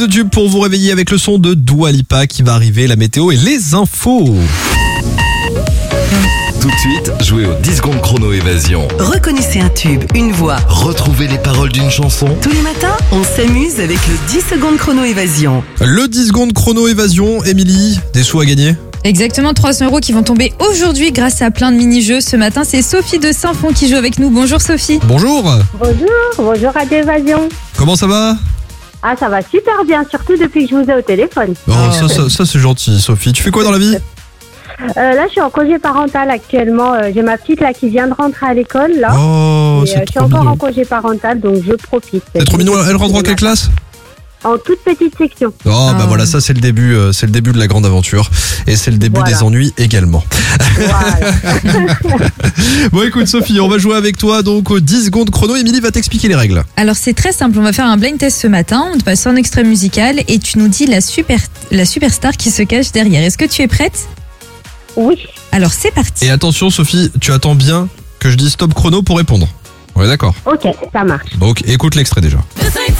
De tube pour vous réveiller avec le son de Dua Lipa qui va arriver, la météo et les infos. Tout de suite, jouez au 10 secondes chrono évasion. Reconnaissez un tube, une voix. Retrouvez les paroles d'une chanson. Tous les matins, on s'amuse avec le 10 secondes chrono évasion. Le 10 secondes chrono évasion, Émilie, des sous à gagner? Exactement, 300 € qui vont tomber aujourd'hui grâce à plein de mini-jeux. Ce matin, c'est Sophie de Saint-Fond qui joue avec nous. Bonjour Sophie. Bonjour. Bonjour Radio Évasion. Comment ça va? Ah, ça va super bien, surtout depuis que je vous ai au téléphone. Ça c'est gentil, Sophie. Tu fais quoi dans la vie? Là, je suis en congé parental actuellement. J'ai ma petite là qui vient de rentrer à l'école là. Oh, Et, c'est je suis trop encore mignon. en congé parental, donc je profite. C'est trop mignon. Elle rentre en quelle classe? En toute petite section. Oh bah voilà, ça c'est le début de la grande aventure et c'est le début Voilà. des ennuis également. Voilà. Bon écoute Sophie, on va jouer avec toi donc aux 10 secondes chrono. Émilie va t'expliquer les règles. Alors c'est très simple, on va faire un blind test ce matin. On te passe un extrait musical et tu nous dis la superstar qui se cache derrière. Est-ce que tu es prête? Oui. Alors c'est parti. Et attention Sophie, tu attends bien que je dise stop chrono pour répondre. On est d'accord? Ok, ça marche. Donc écoute l'extrait déjà. This ain't